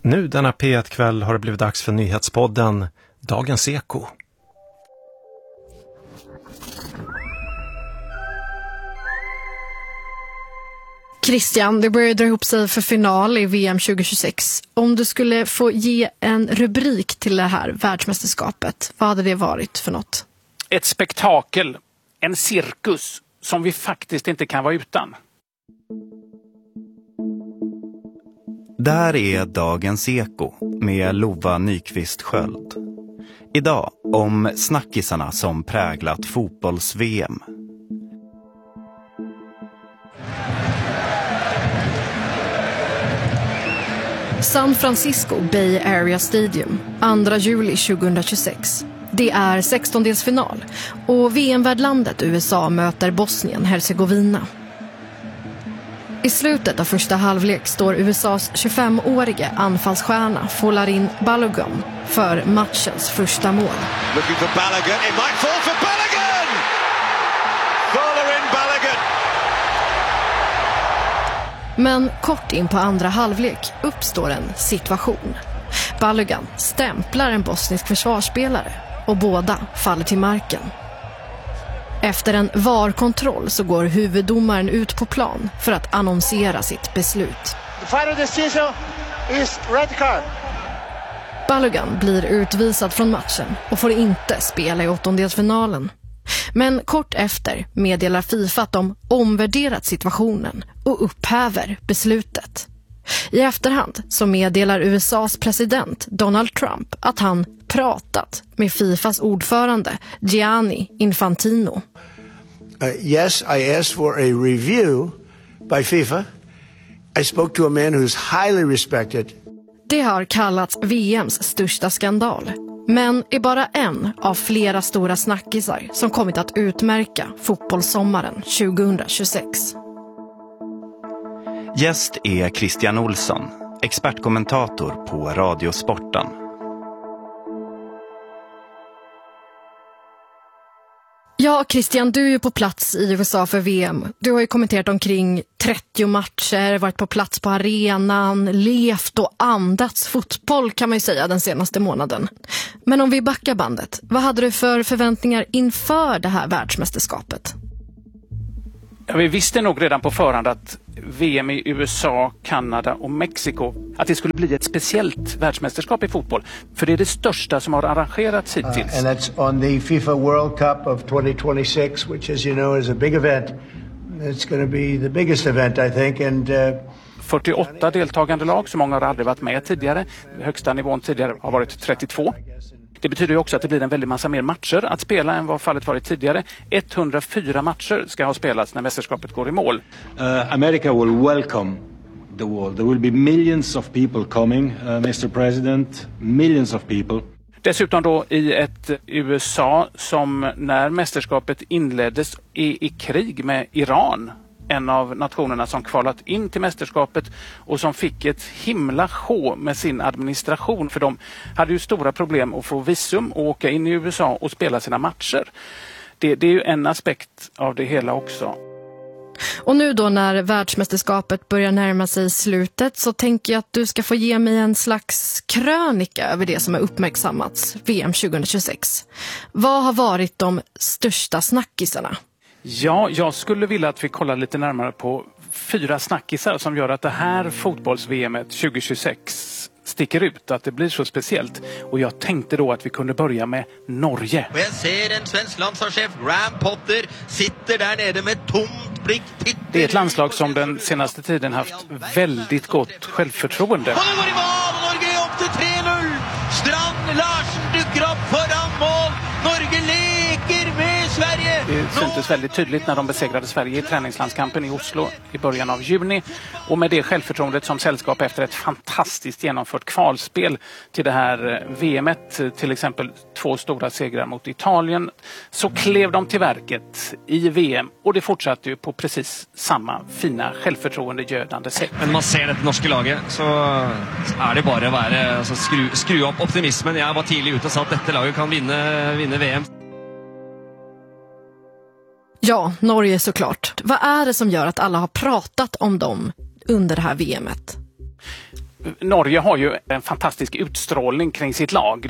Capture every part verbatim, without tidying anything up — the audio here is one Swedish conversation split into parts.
Nu denna P ett-kväll har det blivit dags för nyhetspodden Dagens Eko. Christian, det börjar dra ihop sig för final i V M tjugohundratjugosex. Om du skulle få ge en rubrik till det här världsmästerskapet, vad hade det varit för något? Ett spektakel, en cirkus som vi faktiskt inte kan vara utan. Där är Dagens Eko med Lova Nyqvist Sköld. Idag om snackisarna som präglat fotbolls-V M. San Francisco Bay Area Stadium, andra juli tjugohundratjugosex. Det är sextondelsfinal och V M-värdlandet U S A möter Bosnien-Herzegovina. I slutet av första halvlek står U S A:s tjugofemårige anfallsstjärna Folarin Balogun för matchens första mål. Looking for Balogun, it might fall for Balogun! Folarin Balogun! Men kort in på andra halvlek uppstår en situation. Balogun stämplar en bosnisk försvarsspelare och båda faller till marken. Efter en V A R-kontroll så går huvuddomaren ut på plan för att annonsera sitt beslut. The final decision is red card. Balogun blir utvisad från matchen och får inte spela i åttondelsfinalen. Men kort efter meddelar FIFA att de omvärderat situationen och upphäver beslutet. I efterhand så meddelar U S A:s president Donald Trump att han pratat med FIFAs ordförande Gianni Infantino. Uh, yes, I asked for a review by FIFA. I spoke to a man who's highly respected. Det har kallats V M:s största skandal, men är bara en av flera stora snackisar som kommit att utmärka fotbollssommaren tjugohundratjugosex. Gäst är Christian Olsson, expertkommentator på Radiosporten. Ja, Christian, du är ju på plats i U S A för V M. Du har ju kommenterat omkring trettio matcher, varit på plats på arenan, levt och andats fotboll kan man ju säga den senaste månaden. Men om vi backar bandet, vad hade du för förväntningar inför det här världsmästerskapet? Ja, vi visste nog redan på förhand att V M i U S A, Kanada och Mexiko, att det skulle bli ett speciellt världsmästerskap i fotboll. För det är det största som har arrangerats hittills. Uh, and that's on the FIFA World Cup of twenty twenty-six, which as you know is a big event. It's going to be the biggest event, I think. And, uh... fyrtioåtta deltagande lag, så många har aldrig varit med tidigare. Högsta nivån tidigare har varit trettiotvå. Det betyder ju också att det blir en väldig massa mer matcher att spela än vad fallet varit tidigare. etthundrafyra matcher ska ha spelats när mästerskapet går i mål. Uh, America will welcome the world. There will be millions of people coming, uh, mister President. Millions of people. Dessutom då i ett U S A som när mästerskapet inleddes är i krig med Iran. En av nationerna som kvalat in till mästerskapet och som fick ett himla sjå med sin administration. För de hade ju stora problem att få visum och åka in i U S A och spela sina matcher. Det, det är ju en aspekt av det hela också. Och nu då när världsmästerskapet börjar närma sig slutet så tänker jag att du ska få ge mig en slags krönika över det som har uppmärksammats V M tjugohundratjugosex. Vad har varit de största snackisarna? Ja, jag skulle vilja att vi kollar lite närmare på fyra snackisar som gör att det här fotbolls-V M tjugohundratjugosex sticker ut, att det blir så speciellt. Och jag tänkte då att vi kunde börja med Norge. Och jag ser en svensk landslagschef, Graham Potter, sitter där nere med tomt blick. Det är ett landslag som den senaste tiden haft väldigt gott självförtroende. Och nu går i mål! Norge är upp till tre noll! Strand Larsen dyker upp föran mål! Norge leker med Sverige! Det syntes väldigt tydligt när de besegrade Sverige i träningslandskampen i Oslo i början av juni. Och med det självförtroendet som sällskap efter ett fantastiskt genomfört kvalspel till det här V M-et, till exempel två stora segrar mot Italien, så klev de till verket i V M och det fortsatte ju på precis samma fina självförtroendegödande sätt. Men man ser det norska laget så är det bara att vara, alltså, skru, skru upp optimismen. Jag var tidigt ute och sa att detta laget kan vinna, vinna V M. Ja, Norge såklart. Vad är det som gör att alla har pratat om dem under det här V M-et? Norge har ju en fantastisk utstrålning kring sitt lag.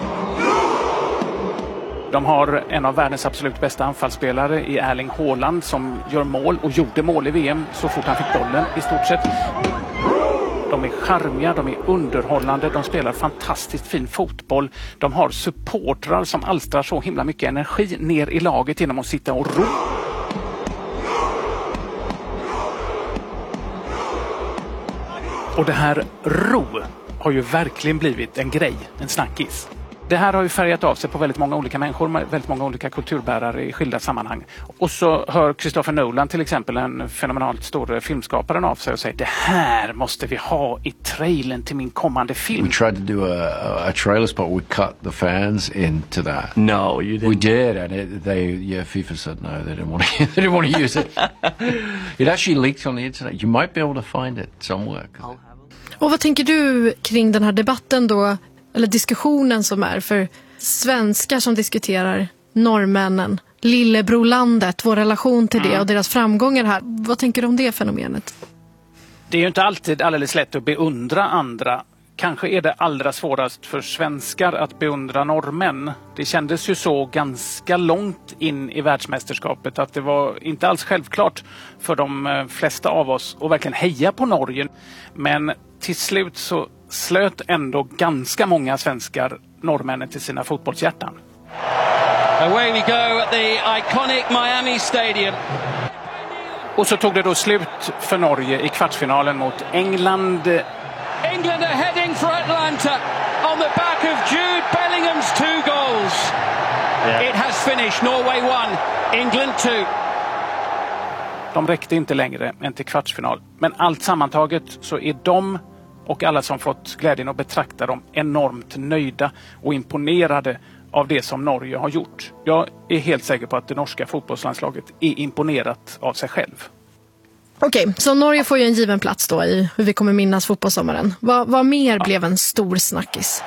De har en av världens absolut bästa anfallsspelare i Erling Haaland som gör mål och gjorde mål i V M så fort han fick bollen i stort sett. De är charmiga, de är underhållande, de spelar fantastiskt fin fotboll. De har supportrar som alstrar så himla mycket energi ner i laget genom att sitta och ro. Och det här ro har ju verkligen blivit en grej, en snackis. Det här har ju färgat av sig på väldigt många olika människor, väldigt många olika kulturbärare i skilda sammanhang. Och så hör Christopher Nolan till exempel, en fenomenalt stor filmskaparen, av sig och säger det här måste vi ha i trailern till min kommande film. We tried to do a, a trailer spot, we cut the fans into that. No, you didn't. We did, and it, they, yeah, FIFA said no, they didn't want to, they didn't want to use it. It actually leaked on the internet. You might be able to find it somewhere. Och vad tänker du kring den här debatten då? Eller diskussionen som är för svenskar som diskuterar norrmännen, lillebrolandet, vår relation till det mm. och deras framgångar här. Vad tänker du om det fenomenet? Det är ju inte alltid alldeles lätt att beundra andra. Kanske är det allra svårast för svenskar att beundra norrmän. Det kändes ju så ganska långt in i världsmästerskapet att det var inte alls självklart för de flesta av oss att verkligen heja på Norge. Men till slut så slöt ändå ganska många svenskar norrmännen till sina fotbollshjärtan. Away we go at the iconic Miami Stadium. Och så tog det då slut för Norge i kvartsfinalen mot England. England are heading for Atlanta on the back of Jude Bellingham's two goals. Yeah. It has finished. Norway one, England two. De räckte inte längre än till kvartsfinal. Men allt sammantaget så är de och alla som fått glädjen att betrakta dem enormt nöjda och imponerade av det som Norge har gjort. Jag är helt säker på att det norska fotbollslandslaget är imponerat av sig själv. Okej, okay, så Norge får ju en given plats då i hur vi kommer minnas fotbollssommaren. Vad, vad mer ja. blev en stor snackis?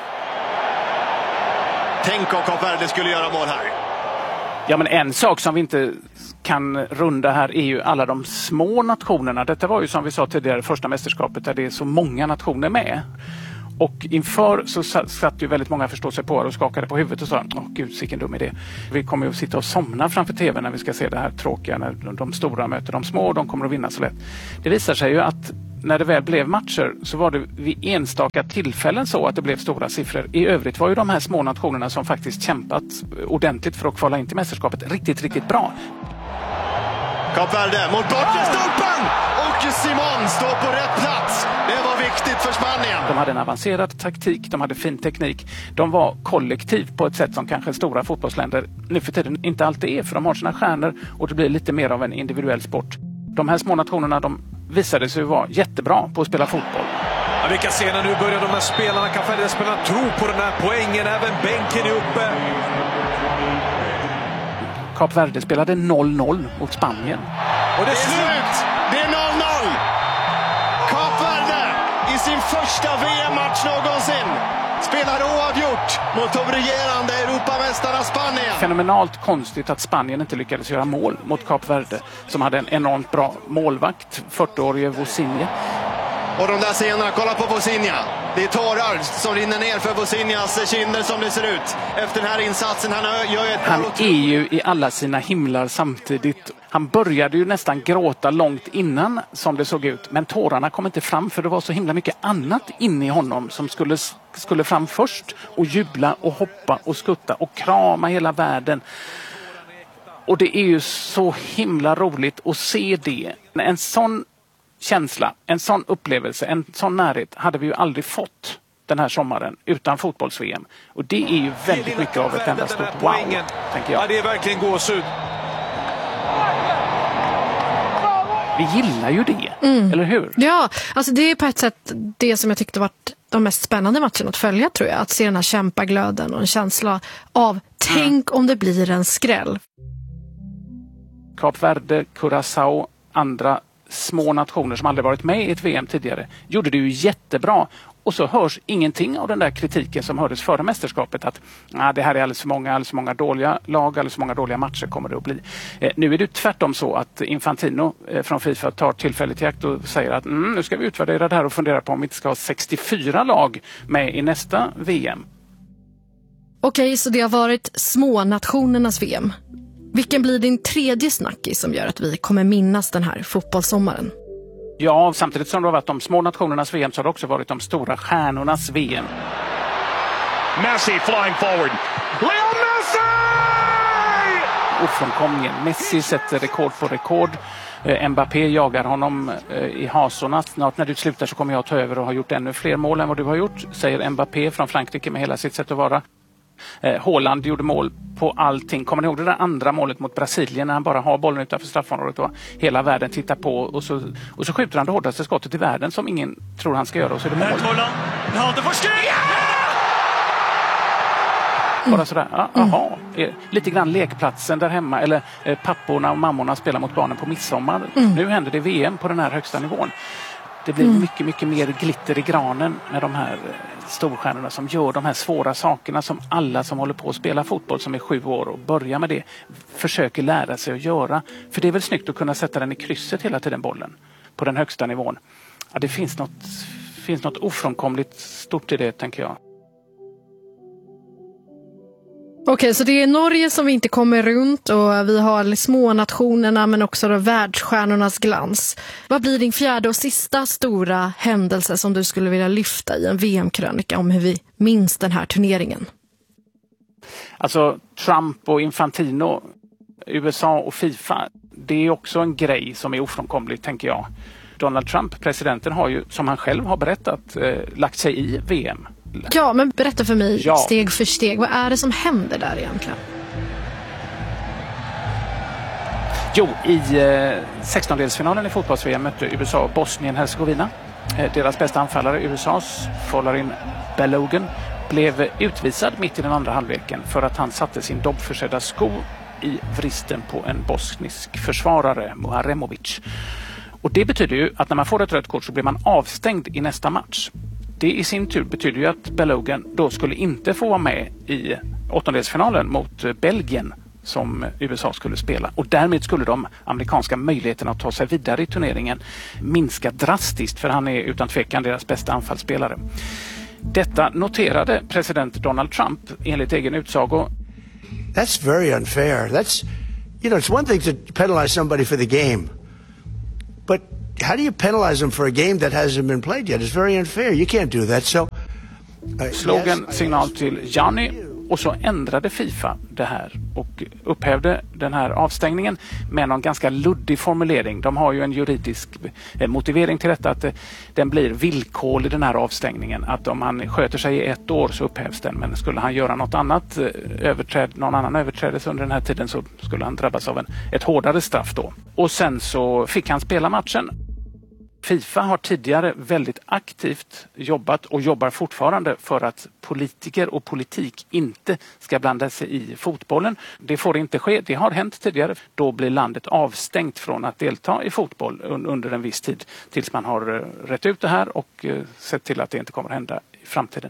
Tänk om Kap Verde skulle göra mål här. Ja, men en sak som vi inte kan runda här är ju alla de små nationerna. Detta var ju som vi sa tidigare första mästerskapet där det är så många nationer med. Och inför så satt ju väldigt många förstå sig på och skakade på huvudet och sa åh gud, vilken dum idé. Vi kommer ju att sitta och somna framför tvn när vi ska se det här tråkiga när de stora möter de små och de kommer att vinna så lätt. Det visar sig ju att när det väl blev matcher så var det vid enstaka tillfällen så att det blev stora siffror. I övrigt var ju de här små nationerna som faktiskt kämpat ordentligt för att kvala in till mästerskapet riktigt, riktigt bra. Kap Verde mot bortre stolpen och Simon står på rätt plats. Det var viktigt för Spanien. De hade en avancerad taktik, de hade fin teknik. De var kollektiv på ett sätt som kanske stora fotbollsländer nu för tiden inte alltid är, för de har sina stjärnor och det blir lite mer av en individuell sport. De här små nationerna, de visade sig vara jättebra på att spela fotboll. Ja, vi kan se när nu börjar de här spelarna, Kap Verde-spelarna tro på den här poängen, även bänken är uppe. Kap Verde spelade noll noll mot Spanien. Och det är slut! Det är noll noll! Kap Verde i sin första V M-match någonsin spelar oavgjort mot de regerande Europamästarna Spanien. Fenomenalt konstigt att Spanien inte lyckades göra mål mot Kap Verde som hade en enormt bra målvakt, fyrtioårige Vozinha. Och de där scenerna, kolla på Vozinha. Det är tårar som rinner ner för Vozinhas kinder som det ser ut. Efter den här insatsen, han gör ett... Han är ju i alla sina himlar samtidigt. Han började ju nästan gråta långt innan som det såg ut. Men tårarna kom inte fram för det var så himla mycket annat inne i honom som skulle, skulle fram först. Och jubla och hoppa och skutta och krama hela världen. Och det är ju så himla roligt att se det. En sån känsla, en sån upplevelse, en sån närhet hade vi ju aldrig fått den här sommaren utan fotbolls-V M. Och det är ju väldigt mycket av ett enda stort wow, tänker jag. Ja, det är verkligen gåshud. Vi gillar ju det, mm. eller hur? Ja, alltså det är på ett sätt det som jag tyckte varit de mest spännande matcherna att följa, tror jag. Att se den här kämpaglöden och en känsla av tänk mm. om det blir en skräll. Kap Verde, Curaçao, andra små nationer som aldrig varit med i ett V M tidigare gjorde det ju jättebra. Och så hörs ingenting av den där kritiken som hördes före mästerskapet att ah, det här är alldeles för många, alldeles för många dåliga lag, alldeles för många dåliga matcher kommer det att bli. Eh, nu är det tvärtom så att Infantino eh, från FIFA tar tillfället i akt och säger att mm, nu ska vi utvärdera det här och fundera på om vi inte ska ha sextiofyra lag med i nästa V M. Okej, så det har varit små nationernas V M. Vilken blir din tredje snackis som gör att vi kommer minnas den här fotbollssommaren? Ja, samtidigt som det har varit de små nationernas V M så har det också varit de stora stjärnornas V M. Messi flying forward. Leo Messi! Ofrånkomligen. Messi sätter rekord på rekord. Eh, Mbappé jagar honom eh, i hasorna. Snart när du slutar så kommer jag ta över och ha gjort ännu fler mål än vad du har gjort, säger Mbappé från Frankrike med hela sitt sätt att vara. Eh, Haaland gjorde mål på allting. Kommer ni ihåg det där andra målet mot Brasilien när han bara har bollen utanför straffområdet och hela världen tittar på och så, och så skjuter han det hårdaste skottet i världen som ingen tror han ska göra och så är det mål. Bara sådär, ja, aha. Mm. Lite grann lekplatsen där hemma eller eh, papporna och mammorna spelar mot barnen på midsommar. Mm. Nu händer det V M på den här högsta nivån. Det blir mm. mycket, mycket mer glitter i granen med de här storstjärnorna som gör de här svåra sakerna som alla som håller på att spela fotboll som är sju år och börjar med det försöker lära sig att göra. För det är väl snyggt att kunna sätta den i krysset hela tiden, bollen, på den högsta nivån. Ja, det finns något, finns något ofrånkomligt stort i det, tänker jag. Okej, så det är Norge som vi inte kommer runt och vi har små nationerna men också då världsstjärnornas glans. Vad blir din fjärde och sista stora händelse som du skulle vilja lyfta i en V M-krönika om hur vi minns den här turneringen? Alltså Trump och Infantino, U S A och FIFA, det är också en grej som är ofrånkomlig, tänker jag. Donald Trump, presidenten, har ju, som han själv har berättat, eh, lagt sig i V M. Ja, men berätta för mig ja. steg för steg. Vad är det som händer där egentligen? Jo, i eh, sextondelsfinalen i fotbolls-V M mötte U S A Bosnien-Hercegovina. Eh, deras bästa anfallare, U S A:s Folarin Balogun, blev utvisad mitt i den andra halvleken för att han satte sin dobbförsedda sko i vristen på en bosnisk försvarare, Muharemovic. Och det betyder ju att när man får ett rött kort så blir man avstängd i nästa match. Det i sin tur betyder ju att Balogun då skulle inte få vara med i åttondelsfinalen mot Belgien som U S A skulle spela. Och därmed skulle de amerikanska möjligheterna att ta sig vidare i turneringen minska drastiskt, för han är utan tvekan deras bästa anfallsspelare. Detta noterade president Donald Trump enligt egen utsago. That's very unfair. That's, you know, it's one thing to penalize somebody for the game. But how do you penalize them for a game that hasn't been played yet? It's very unfair. You can't do that. So, uh, slog en yes, signal till Gianni och så ändrade FIFA det här och upphävde den här avstängningen med någon ganska luddig formulering. De har ju en juridisk motivering till detta, att den blir villkorlig, den här avstängningen. Att om han sköter sig i ett år så upphävs den, men skulle han göra något annat överträd, någon annan överträdelse under den här tiden så skulle han drabbas av en, ett hårdare straff då. Och sen så fick han spela matchen. FIFA har tidigare väldigt aktivt jobbat och jobbar fortfarande för att politiker och politik inte ska blanda sig i fotbollen. Det får inte ske. Det har hänt tidigare. Då blir landet avstängt från att delta i fotboll under en viss tid tills man har rätt ut det här och sett till att det inte kommer att hända i framtiden.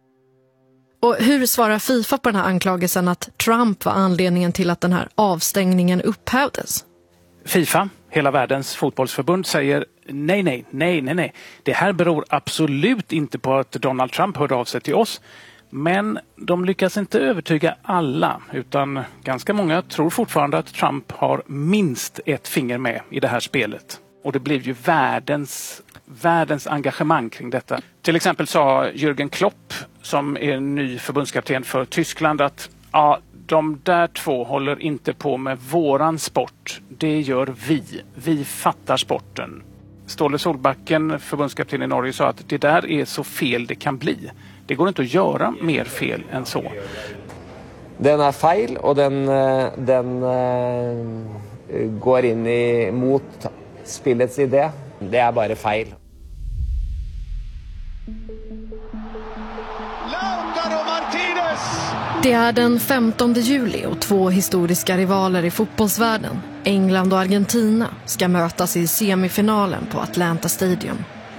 Och hur svarar FIFA på den här anklagelsen att Trump var anledningen till att den här avstängningen upphävdes? FIFA, hela världens fotbollsförbund, säger nej, nej, nej, nej, nej. Det här beror absolut inte på att Donald Trump hörde av sig till oss. Men de lyckas inte övertyga alla, utan ganska många tror fortfarande att Trump har minst ett finger med i det här spelet. Och det blev ju världens, världens engagemang kring detta. Till exempel sa Jürgen Klopp, som är ny förbundskapten för Tyskland, att ja, de där två håller inte på med våran sport. Det gör vi. Vi fattar sporten. Ståle Solbacken, förbundskapten i Norge, sa att det där är så fel det kan bli. Det går inte att göra mer fel än så. Den är fel och den, den uh, går in i, mot spillets idé. Det är bara fel. Lautaro Martinez Det är den femtonde juli och två historiska rivaler i fotbollsvärlden, England och Argentina, ska mötas i semifinalen på Atlanta Stadium.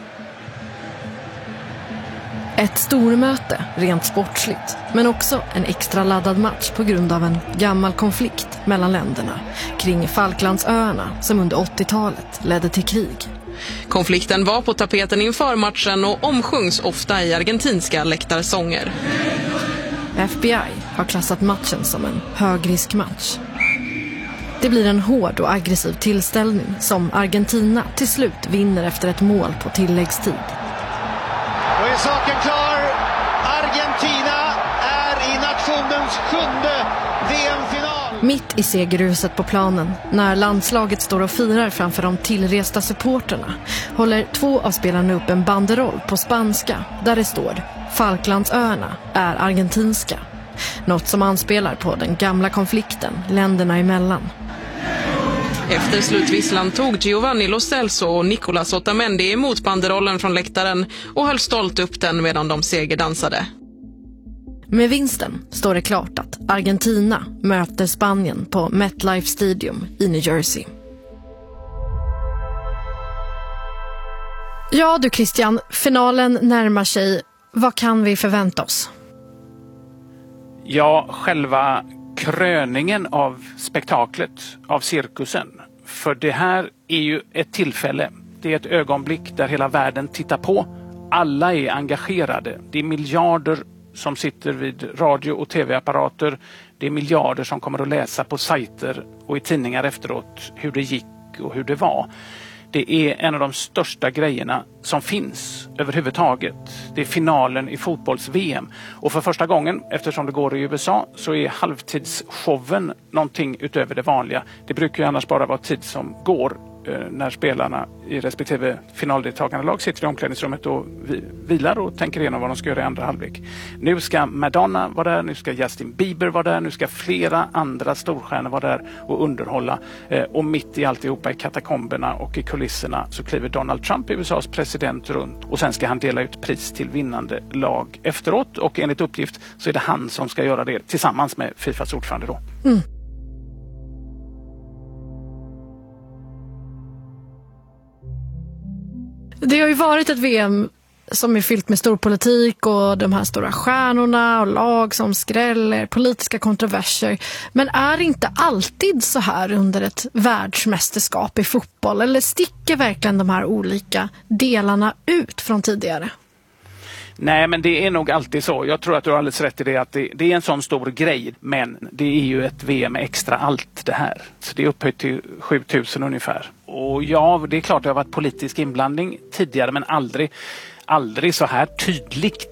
Ett stormöte rent sportsligt, men också en extra laddad match på grund av en gammal konflikt mellan länderna kring Falklandsöarna som under åttiotalet ledde till krig. Konflikten var på tapeten inför matchen och omsjungs ofta i argentinska läktarsånger. F B I har klassat matchen som en högriskmatch. Det blir en hård och aggressiv tillställning som Argentina till slut vinner efter ett mål på tilläggstid. Då är saken klar. Argentina är i nationens sjunde V M-final. Mitt i segerhuset på planen, när landslaget står och firar framför de tillresta supporterna, håller två av spelarna upp en banderoll på spanska där det står Falklandsöarna är argentinska. Något som anspelar på den gamla konflikten länderna emellan. Efter slutvisslan tog Giovanni Lo Celso och Nicolas Otamendi emot banderollen från läktaren och höll stolt upp den medan de segerdansade. Med vinsten står det klart att Argentina möter Spanien på MetLife Stadium i New Jersey. Ja du Christian, finalen närmar sig. Vad kan vi förvänta oss? Ja, själva kröningen av spektaklet, av cirkusen. För det här är ju ett tillfälle. Det är ett ögonblick där hela världen tittar på. Alla är engagerade. Det är miljarder som sitter vid radio- och tv-apparater. Det är miljarder som kommer att läsa på sajter och i tidningar efteråt hur det gick och hur det var. Det är en av de största grejerna som finns överhuvudtaget. Det är finalen i fotbolls-V M. Och för första gången, eftersom det går i U S A, så är halvtidsshowen någonting utöver det vanliga. Det brukar ju annars bara vara tid som går eh, när spelarna i respektive finaldeltagande lag sitter i omklädningsrummet och vi, vilar och tänker igenom vad de ska göra i andra halvlek. Nu ska Madonna vara där, nu ska Justin Bieber vara där, nu ska flera andra storstjärnor vara där och underhålla. Eh, och mitt i alltihopa i katakomberna och i kulisserna så kliver Donald Trump, U S A:s president, runt och sen ska han dela ut pris till vinnande lag efteråt, och enligt uppgift så är det han som ska göra det tillsammans med FIFAs ordförande då. Mm. Det har ju varit ett V M som är fyllt med stor politik och de här stora stjärnorna och lag som skräller, politiska kontroverser. Men är det inte alltid så här under ett världsmästerskap i fotboll? Eller sticker verkligen de här olika delarna ut från tidigare? Nej, men det är nog alltid så. Jag tror att du har alldeles rätt i det, att det, det är en sån stor grej. Men det är ju ett V M extra allt det här. Så det är upphöjt till sjutusen ungefär. Och ja, det är klart det har varit politisk inblandning tidigare, men aldrig, aldrig så här tydligt